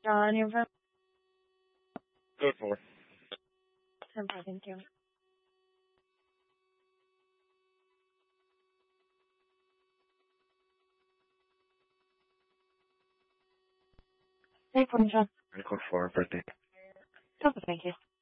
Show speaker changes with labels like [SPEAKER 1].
[SPEAKER 1] John, you're from
[SPEAKER 2] Good for.
[SPEAKER 1] Simple, thank you. Hey, John.
[SPEAKER 2] Good for birthday.
[SPEAKER 1] Simple, thank you.